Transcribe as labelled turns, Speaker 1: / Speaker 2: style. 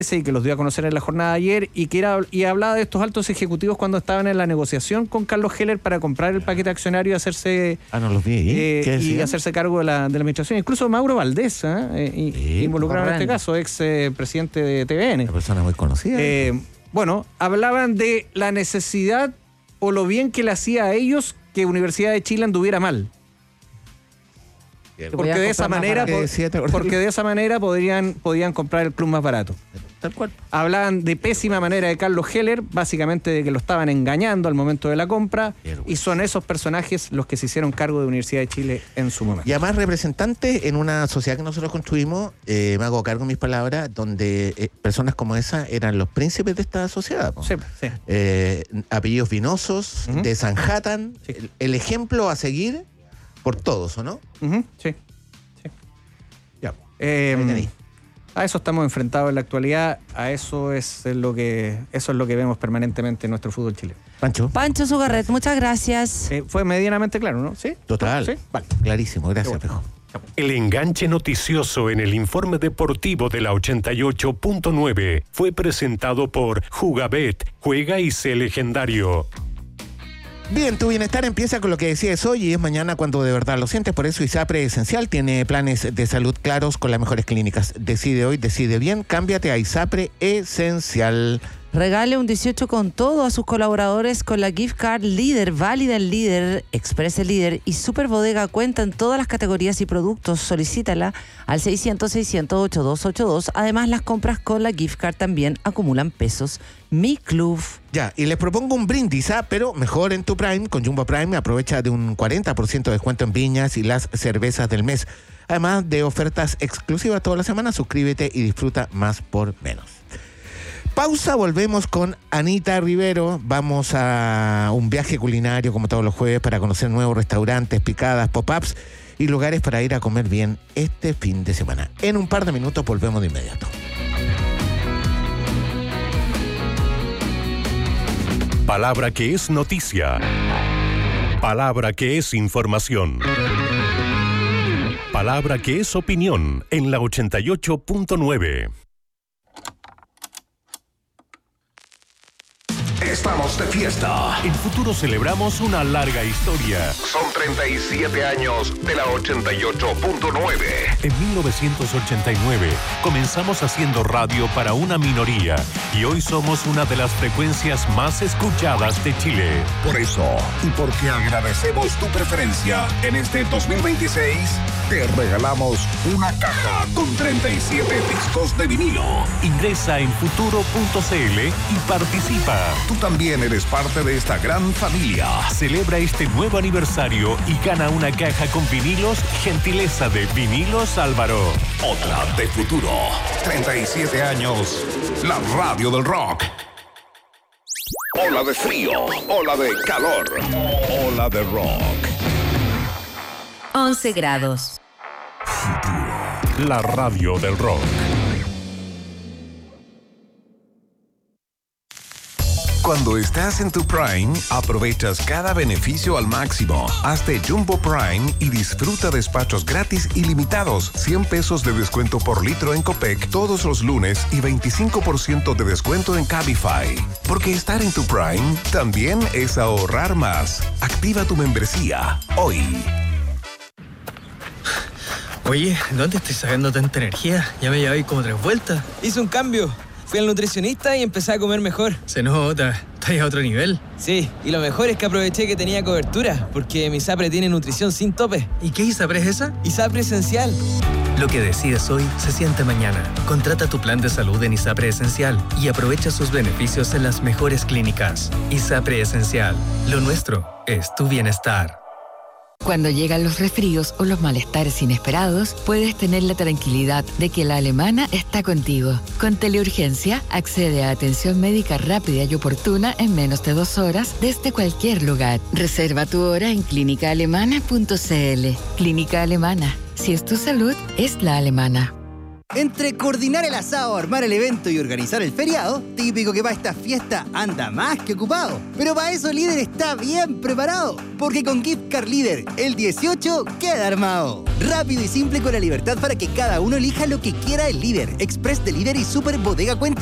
Speaker 1: y que los dio a conocer en la jornada de ayer y hablaba de estos altos ejecutivos cuando estaban en la negociación con Carlos Heller para comprar el paquete accionario y hacerse
Speaker 2: no los vi.
Speaker 1: y hacerse cargo de la administración. Incluso Mauro Valdés, involucrado en este caso, ex presidente de TVN.
Speaker 2: Una persona muy conocida.
Speaker 1: Bueno, hablaban de la necesidad o lo bien que le hacía a ellos que Universidad de Chile anduviera mal. Porque de esa manera podían comprar el club más barato.
Speaker 2: Tal cual.
Speaker 1: Hablaban de pésima manera de Carlos Heller, básicamente de que lo estaban engañando al momento de la compra, y son esos personajes los que se hicieron cargo de Universidad de Chile en su momento.
Speaker 2: Y además representantes en una sociedad que nosotros construimos, me hago cargo de mis palabras, donde personas como esa eran los príncipes de esta sociedad.
Speaker 1: Sí.
Speaker 2: Apellidos vinosos, de Sanhattan, el ejemplo a seguir por todos, ¿o no?
Speaker 1: Sí.
Speaker 2: Ya.
Speaker 1: A eso estamos enfrentados en la actualidad, a eso es lo que vemos permanentemente en nuestro fútbol chileno.
Speaker 3: Pancho Sugarret, muchas gracias.
Speaker 1: Fue medianamente claro, ¿no? Sí.
Speaker 2: Total.
Speaker 1: Sí. Vale.
Speaker 2: Clarísimo, gracias, Pejo.
Speaker 4: El enganche noticioso en el informe deportivo de la 88.9 fue presentado por Jugabet, juega y sé legendario.
Speaker 2: Bien, tu bienestar empieza con lo que decides hoy y es mañana cuando de verdad lo sientes. Por eso ISAPRE Esencial tiene planes de salud claros con las mejores clínicas. Decide hoy, decide bien, cámbiate a ISAPRE Esencial.
Speaker 3: Regale un 18 con todo a sus colaboradores con la gift card Líder, válida en Líder, Express Líder y Super Bodega. Cuenta en todas las categorías y productos. Solicítala al 600-600-8282. Además, las compras con la gift card también acumulan pesos. Mi club.
Speaker 2: Ya, y les propongo un brindis, pero mejor en tu Prime. Con Jumbo Prime aprovecha de un 40% de descuento en viñas y las cervezas del mes. Además de ofertas exclusivas toda la semana, suscríbete y disfruta más por menos. Pausa, volvemos con Anita Rivero. Vamos a un viaje culinario como todos los jueves para conocer nuevos restaurantes, picadas, pop-ups y lugares para ir a comer bien este fin de semana. En un par de minutos volvemos de inmediato.
Speaker 4: Palabra que es noticia. Palabra que es información. Palabra que es opinión en la 88.9.
Speaker 5: Estamos de fiesta.
Speaker 4: En Futuro celebramos una larga historia.
Speaker 5: Son 37 años de la 88.9.
Speaker 4: En 1989 comenzamos haciendo radio para una minoría y hoy somos una de las frecuencias más escuchadas de Chile.
Speaker 5: Por eso, y porque agradecemos tu preferencia, en este 2026 te regalamos una caja con 37 discos de vinilo.
Speaker 4: Ingresa en futuro.cl y participa.
Speaker 5: Tú también eres parte de esta gran familia.
Speaker 4: Celebra este nuevo aniversario y gana una caja con vinilos, gentileza de Vinilos Álvaro.
Speaker 5: Otra de futuro. 37 años. La radio del rock. Ola de frío. Ola de calor. Ola de rock.
Speaker 6: 11 grados.
Speaker 4: La radio del rock.
Speaker 5: Cuando estás en tu Prime, aprovechas cada beneficio al máximo. Hazte Jumbo Prime y disfruta despachos gratis ilimitados, 100 pesos de descuento por litro en Copec todos los lunes y 25% de descuento en Cabify. Porque estar en tu Prime también es ahorrar más. Activa tu membresía hoy.
Speaker 7: Oye, ¿dónde estoy sacando tanta energía? Ya me llevé como 3 vueltas.
Speaker 8: Hice un cambio. Fui al nutricionista y empecé a comer mejor.
Speaker 7: Se nota, estás a otro nivel.
Speaker 8: Sí, y lo mejor es que aproveché que tenía cobertura, porque mi ISAPRE tiene nutrición sin tope.
Speaker 7: ¿Y qué ISAPRE es esa?
Speaker 8: ISAPRE Esencial.
Speaker 7: Lo que decides hoy se siente mañana. Contrata tu plan de salud en ISAPRE Esencial y aprovecha sus beneficios en las mejores clínicas. ISAPRE Esencial. Lo nuestro es tu bienestar.
Speaker 9: Cuando llegan los resfríos o los malestares inesperados, puedes tener la tranquilidad de que la Alemana está contigo. Con Teleurgencia, accede a atención médica rápida y oportuna en menos de 2 horas desde cualquier lugar. Reserva tu hora en clínicaalemana.cl. Clínica Alemana. Si es tu salud, es la alemana.
Speaker 6: Entre coordinar el asado, armar el evento y organizar el feriado, típico que para esta fiesta anda más que ocupado. Pero para eso Líder está bien preparado, porque con Gift Card Líder, el 18 queda armado. Rápido y simple con la libertad para que cada uno elija lo que quiera el Líder. Express de Líder y Super Bodega Cuenta